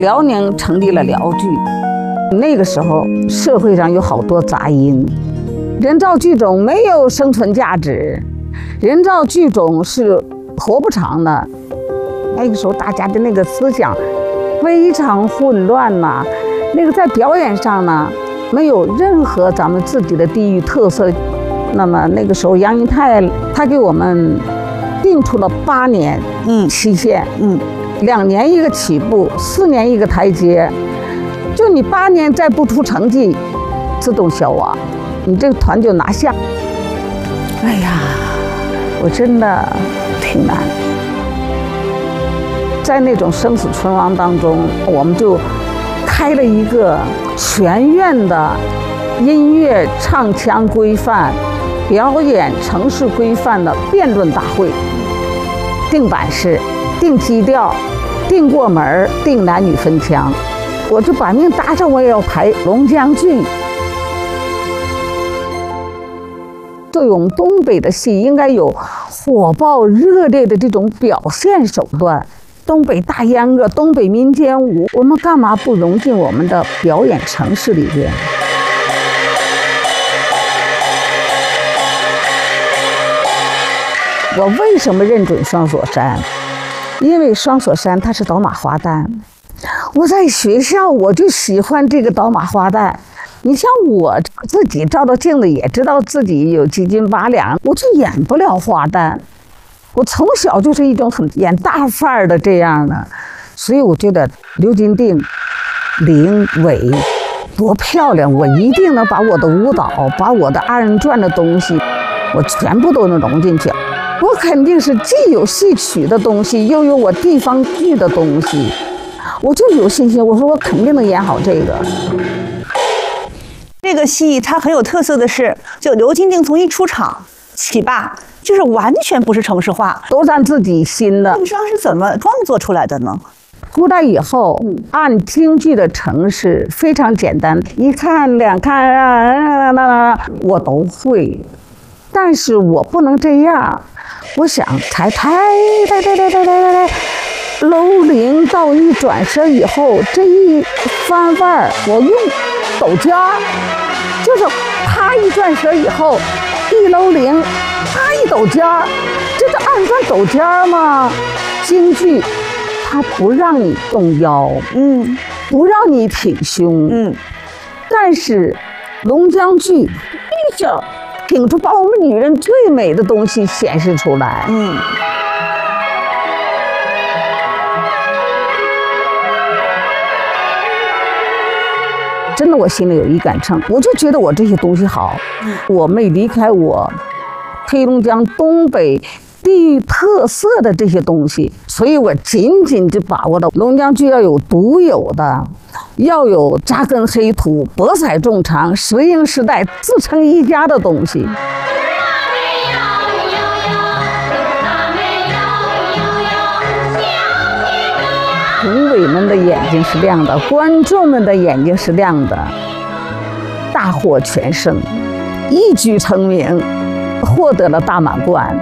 辽宁成立了辽剧，那个时候社会上有好多杂音，人造剧种没有生存价值，人造剧种是活不长的。那个时候大家的那个思想非常混乱呐，那个在表演上呢，没有任何咱们自己的地域特色。那么那个时候杨云泰他给我们定出了8年期限，2年一个起步，4年一个台阶，就你8年再不出成绩，自动消亡，你这个团就拿下。哎呀，我真的挺难。在那种生死存亡当中，我们就开了一个全院的音乐唱腔规范、表演程式规范的辩论大会，定版式、定基调、定过门、定男女分腔。我就把命搭上，我也要排龙江剧。对我们东北的戏，应该有火爆热烈的这种表现手段。东北大秧歌、东北民间舞，我们干嘛不融进我们的表演程式里边？我为什么认准双锁山？因为双锁山它是倒马花旦。我在学校我就喜欢这个倒马花旦。你像我自己照照镜子也知道自己有几斤8两，我就演不了花旦。我从小就是一种很演大范儿的这样的，所以我觉得刘金定、林伟多漂亮，我一定能把我的舞蹈、把我的2人转的东西，我全部都能融进去。我肯定是既有戏曲的东西，又有我地方剧的东西，我就有信心。我说我肯定能演好这个。 这个戏它很有特色的是，就刘金定从一出场起吧，就是完全不是程式化， 都是按自己心的。 你知道是怎么创作出来的呢？ 出来以后，按京剧的程式非常简单，1看2看我都会，但是我不能这样。我想抬楼铃到一转身以后，这一翻腕儿，我用抖尖儿，就是啪一转身以后，一楼铃，啪一抖尖儿，这是2转抖尖儿吗？京剧它不让你动腰，不让你挺胸，但是龙江剧必须挺出把我们女人最美的东西显示出来。真的，我心里有一杆秤，我就觉得我这些东西好，我没离开我黑龙江东北地域特色的这些东西，所以我紧紧地把握到龙江剧要有独有的，要有扎根黑土、博采众长、时应时代、自成一家的东西。评委们的眼睛是亮的，观众们的眼睛是亮的，大获全胜，一举成名，获得了大满贯。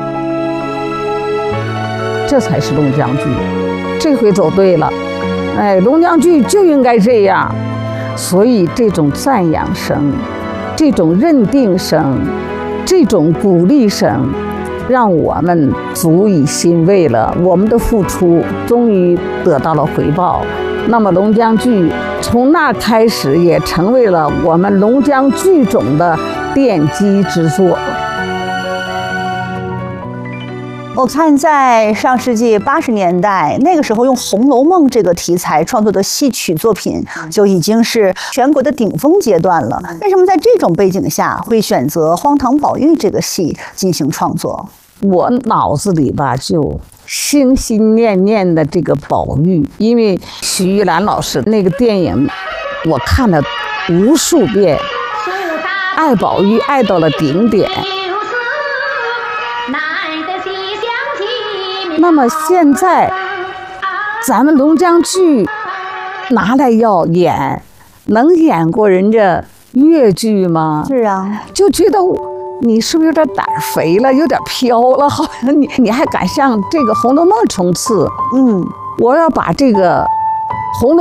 这才是龙江剧，这回走对了。龙江剧就应该这样。所以这种赞扬声，这种认定声，这种鼓励声，让我们足以欣慰了。我们的付出终于得到了回报。那么龙江剧从那开始也成为了我们龙江剧种的奠基之作。 我看在上世纪80年代，那个时候用《红楼梦》这个题材创作的戏曲作品就已经是全国的顶峰阶段了。为什么在这种背景下会选择《荒唐宝玉》这个戏进行创作？ 我脑子里吧就心心念念的这个宝玉，因为许玉兰老师那个电影我看了无数遍，爱宝玉爱到了顶点。那么现在咱们龙江剧拿来要演，能演过人家越剧吗？ 是啊，就觉得你是不是有点胆肥了，有点飘了？好像你还敢向这个《红楼梦》冲刺？我要把这个《红楼梦》